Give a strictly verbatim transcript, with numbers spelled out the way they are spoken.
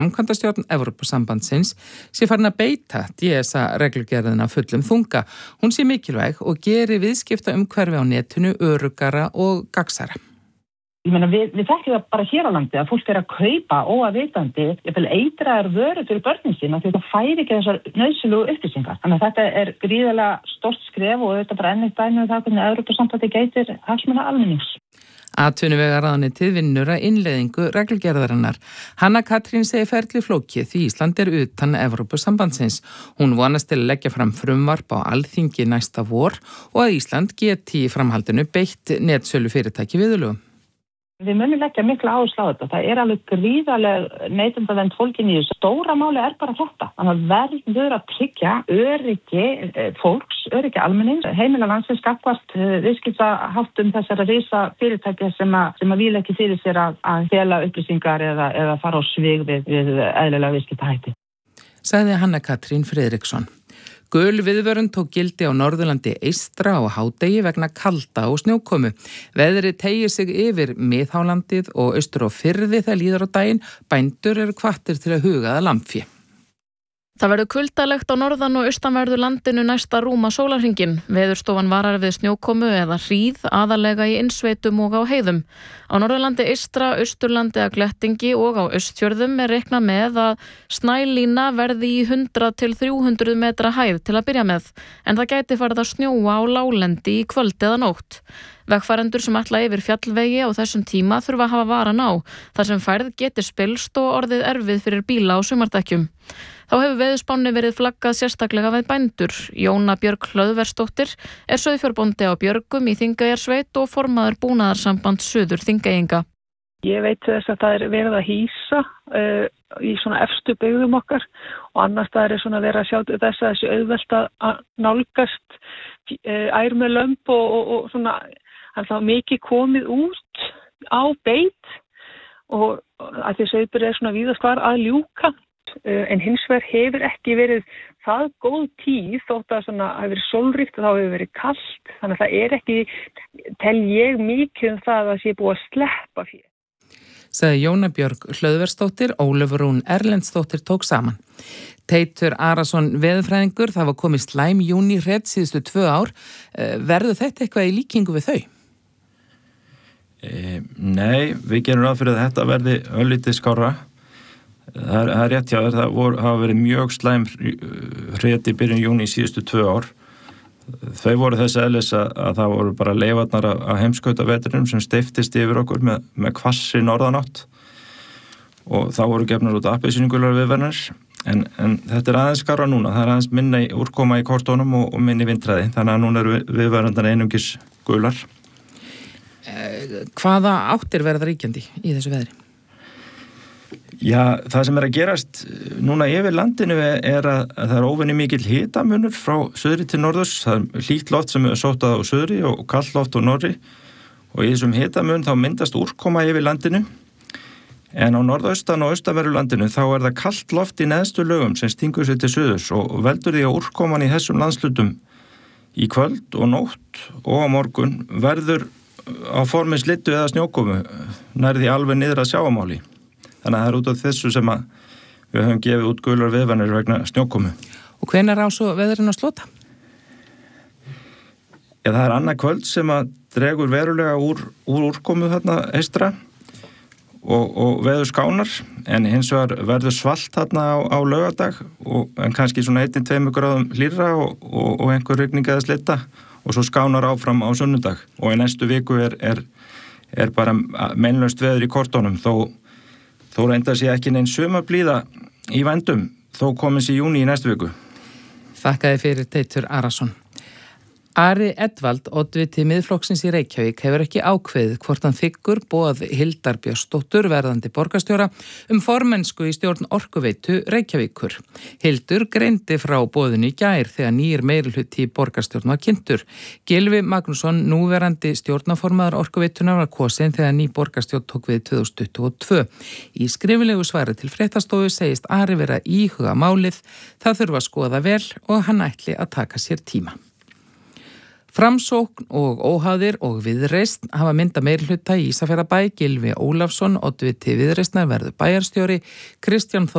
Framkvæmdastjórn Evrópusambandsins sé farin að beita D S A-reglugerðina fullum þunga. Hún sé mikilvæg og geri viðskipta umhverfi á netinu öruggara og gagnsærra. Ég meina, við, við þekkjum það bara hér á landi að fólk er að kaupa óafvitandi jafnvel eitraðar vörur fyrir börnin sín af því þetta fær ekki þessar nauðsynlegu upplýsingar. Þannig að þetta er gríðarlega stórt skref og þetta bara enn eitt dæmi um það hvernig Evrópusambandið gætir hagsmuna almennings. Atvinnuvegaráðuneytið vinnur að innleiðingu reglugerðarinnar. Hanna Katrín segir ferli flókið því Ísland er utan Evrópusambandsins. Hún vonast til að leggja fram frumvarp á Alþingi næsta vor og að Ísland geti í framhaldinu beitt netsölu fyrirtæki viðurlögum. Við munum leggja mikla áherslu á þetta. Það er alveg gríðarleg neytendavernd fólkin í þessu. Stóra máli er bara þetta. Þannig að verður að tryggja öryggi fólks, öryggi almennings, heimila landsins gagnvart viðskiptaháttum þessara risa fyrirtækja sem að, sem að víla ekki fyrir sér að, að fela upplýsingar eða, eða fara á svig við, við eðlilega viðskiptahætti. Sagði Hanna Katrín Friðriksson. Gul viðvörun tók gildi á Norðurlandi eystra og hádegi vegna kalda og snjókomu. Veðrið teygir sig yfir miðhálandið og austur og firði þegar líður á daginn. Bændur eru hvattir til að huga að lambfé. Það verður kuldalegt á norðan og austanverðu landinu næsta rúma sólarhringinn. Veðurstofan varar við snjókomu eða hríð aðalega í innsveitum og á heiðum. Á Norðurlandi eystra, austurlandi að Glettingi og á Austfjörðum er reiknað með að snælína verði í hundrað til þrjú hundruð metra hæð til að byrja með, en það gæti farið að snjóa á láglendi í kvöld eða nótt. Vegfarendur sem ætla yfir fjallvegi á þessum tíma þurfa að hafa varan á, þar sem færð getur spilst og orðið erfið fyrir bíla á sumardekkjum. Þá hefur veðurspánni verið flaggað sérstaklega við bændur. Jóna Björg Hlöðversdóttir er sauðfjárbóndi á Björgum í Þingeyjarsveit og formaður búnaðarsamband Suður Þingeyinga. Ég veit þess að það er verið að hýsa uh, í svona efstu byggðum okkar og annars það er svona verið að sjá þess að þessi auðvelt að nálgast uh, ær með lömb og, og, og svona alltaf mikið komið út á beit og að því sauðburð er svona víðast hvar að ljúka. En hins vegar hefur ekki verið það góð tíð þótt að það hefur verið sólríkt og þá hefur verið kalt. Þannig að það er ekki, tel ég mikið um það að það sé búið að sleppa fyrir. Sagði Jóna Björg Hlöðversdóttir, Ólafur Rún Erlendsdóttir tók saman. Teitur Arason veðurfræðingur, það var komið slæm júní hret síðustu tvö ár. Verður þetta eitthvað í líkingu við þau? E, nei, við gerum ráð fyrir að þetta verði örlítið skárra. Það er, það er rétt hjá þér, það vor, hafa verið mjög slæm hret í byrjun júní síðustu tvö ár. Þau voru þess eðlis að, að það voru bara leifarnar af heimskautavetrinum sem steyptist yfir okkur með, með hvassi norðanátt og þá voru gefnar út appelsínugular viðvaranir en, en þetta er aðeins skárra núna, það er aðeins minni úrkoma í kortónum og, og minni vindræði, þannig að núna eru viðvarandana einungis gular. Eh, hvaða áttir verða ríkjandi í þessu veðri? Já, það sem er að gerast núna yfir landinu er að, að það er óvenju mikill hitamunur frá suðri til norðurs. Það er hlýtt loft sem er sótað á suðri og kallt loft á norðri og í þessum hitamun þá myndast úrkoma yfir landinu. En á norðaustan og austanverðu landinu þá er það kallt loft í neðstu lögum sem stingur sér til suðurs og veldur því að úrkoman í þessum landslutum í kvöld og nótt og á morgun verður á formi slittu eða snjókomu nærði alveg niður að sjávarmáli. Þannig að það er út af þessu sem að við höfum gefið út gular viðvaranir vegna snjókomu. Og hvenær á svo veðurinn að slota? Já, það er annað kvöld sem að dregur verulega úr, úr úrkomu þarna eystra og, og veður skánar, en hins vegar verður svalt þarna á, á laugardag og en kannski svona einn til tveimur gráðum hlýrra og, og, og einhver rigning eða slitta og svo skánar áfram á sunnudag og í næstu viku er, er, er bara meinlaust veður í kortónum þó Þó reynda sé ekki neinn sumarblíða í vændum, þó komið sér júní í næstu viku. Þakkaði fyrir Teitur Arason. Ari Edvald, oddviti Miðflokksins í Reykjavík, hefur ekki ákveðið hvort hann þiggur boð Hildar Björnsdóttur, verðandi borgarstjóra, um formennsku í stjórn Orkuveitu Reykjavíkur. Hildur greindi frá boðinu í gær þegar nýr meirihluti í borgarstjórn var kynntur. Gylfi Magnússon, núverandi stjórnarformaður Orkuveitunar, var kosin þegar ný borgarstjórn tók við tvö þúsund tuttugu og tvö. Í skriflegu svari til Fréttastofu segist Ari vera íhuga málið, það þurfa að skoða vel og hann ætli að taka sér tíma. Framsókn og óháðir og Viðreisn hafa mynda meirihluta í Ísafjarðarbæ. Gylfi Ólafsson, oddviti Viðreisnar, verður bæjarstjóri. Kristján